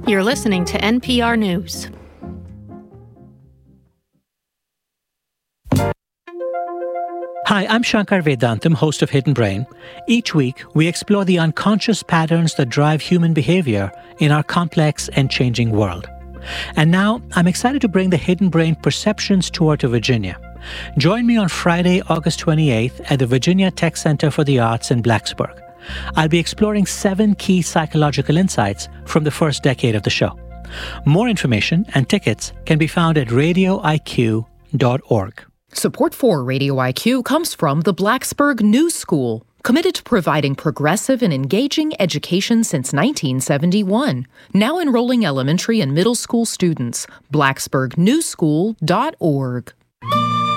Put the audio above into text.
You're listening to NPR News. Hi, I'm Shankar Vedantam, host of Hidden Brain. Each week, we explore the unconscious patterns that drive human behavior in our complex and changing world. And now, I'm excited to bring the Hidden Brain Perceptions Tour to Virginia. Join me on Friday, August 28th at the Virginia Tech Center for the Arts in Blacksburg. I'll be exploring 7 key psychological insights from the first decade of the show. More information and tickets can be found at radioiq.org. Support for Radio IQ comes from the Blacksburg New School, committed to providing progressive and engaging education since 1971. Now enrolling elementary and middle school students. BlacksburgNewSchool.org.